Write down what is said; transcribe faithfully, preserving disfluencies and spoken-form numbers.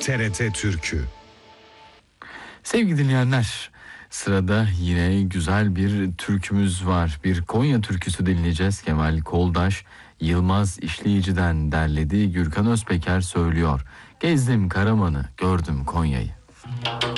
T R T Türkü. Sevgili dinleyenler, sırada yine güzel bir türkümüz var. Bir Konya türküsü dinleyeceğiz. Kemal Koldaş, Yılmaz İşleyici'den derledi. Gürkan Özpeker söylüyor. Gezdim Karaman'ı, gördüm Konya'yı.